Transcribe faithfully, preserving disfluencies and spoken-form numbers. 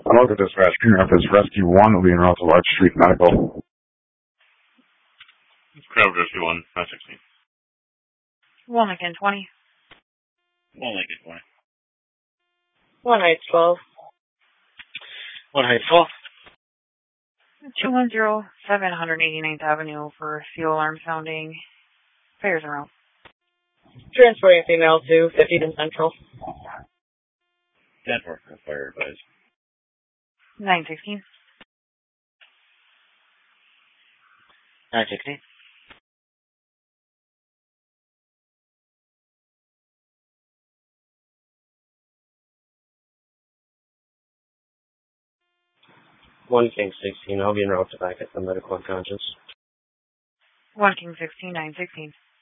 I'll look at dispatch. Green Rapids Rescue one will be en route to Larch Street Medical. Green Rapids Rescue one, nine sixteen. One Lincoln twenty. One Lincoln twenty. One Heights twelve. One Heights twelve. two one zero, seven eighty-ninth Avenue for fuel alarm sounding. Fires around. Transporting female to fiftieth and Central. ten four, fire advised. nine sixteen. nine sixteen. One King sixteen, I'll be en route to back at the medical unconscious. One King sixteen, nine sixteen.